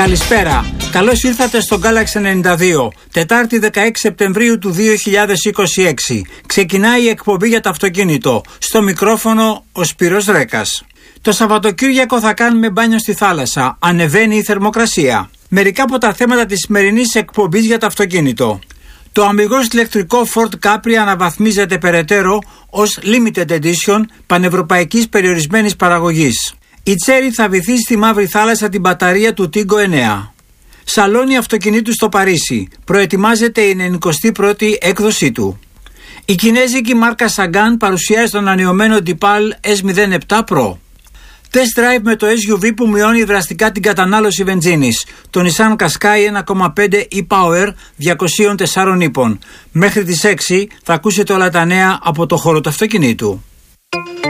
Καλησπέρα. Καλώς ήρθατε στο Galaxy 92, Τετάρτη 16 Σεπτεμβρίου του 2026. Ξεκινάει η εκπομπή για το αυτοκίνητο. Στο μικρόφωνο ο Σπύρος Ρέκας. Το Σαββατοκύριακο θα κάνουμε μπάνιο στη θάλασσα. Ανεβαίνει η θερμοκρασία. Μερικά από τα θέματα της σημερινής εκπομπής για το αυτοκίνητο. Το αμιγώς ηλεκτρικό Ford Capri αναβαθμίζεται περαιτέρω ως Limited Edition πανευρωπαϊκής περιορισμένης παραγωγής. Η Chery θα βυθίσει στη Μαύρη Θάλασσα την μπαταρία του Tiggo 9. Σαλόνι αυτοκινήτου στο Παρίσι. Προετοιμάζεται η 91η έκδοσή του. Η κινέζικη μάρκα Sagan παρουσιάζει τον ανανεωμένο DePaul S07 Pro. Test drive με το SUV που μειώνει δραστικά την κατανάλωση βενζίνης. Το Nissan Qashqai 1.5 e-Power 204 ύπων. Μέχρι τις 6 θα ακούσετε όλα τα νέα από το χώρο του αυτοκινήτου.